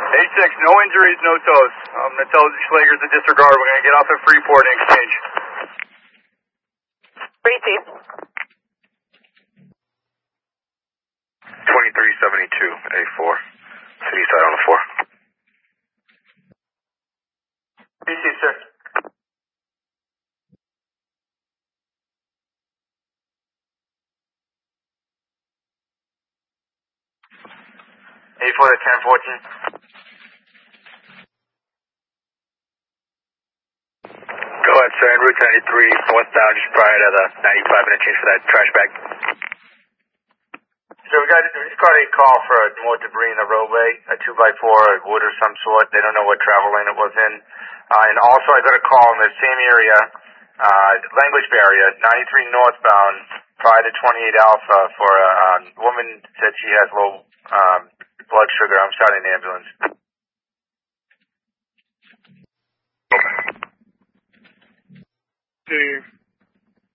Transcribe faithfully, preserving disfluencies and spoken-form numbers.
eight six, no injuries, no tows. I'm going to tell Schlager's to disregard. We're going to get off at Freeport and exchange. Three team. twenty-three seventy-two, A four. City side on the four. B C, sir. A four to ten fourteen. Go ahead, sir. En route ninety-three, northbound, just prior to the ninety-five minute change for that trash bag. So we got, we just got a call for more debris in the roadway, a two by four, a wood of some sort. They don't know what travel lane it was in. Uh, and also I got a call in the same area, uh, language barrier, ninety-three northbound, prior to twenty-eight Alpha for a um, woman said she has low um, blood sugar. I'm starting an ambulance. Okay. Steve.